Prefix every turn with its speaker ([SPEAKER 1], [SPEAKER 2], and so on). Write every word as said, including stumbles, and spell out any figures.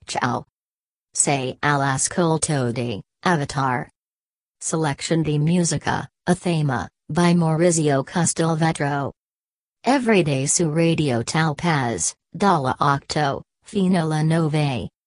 [SPEAKER 1] Ciao. Sei all'ascolto di Avatar. Selection di musica, a thema, by Maurizio Castelvetro. Everyday su Radio Taupas, dalla otto, fino alla nove.